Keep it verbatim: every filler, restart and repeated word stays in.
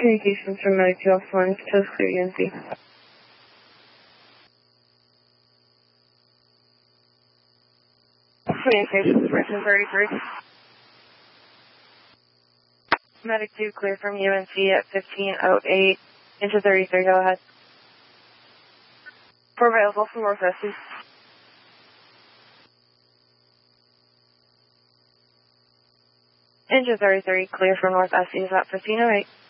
Communications from Medic two Alpha one, Coast Clear U N C. Communications for ten thirty-three. Medic two clear from U N C at fifteen oh eight into thirty-three, go ahead. For available from Northwest, please. Engine thirty-three, clear from North S C is at fifteen oh eight.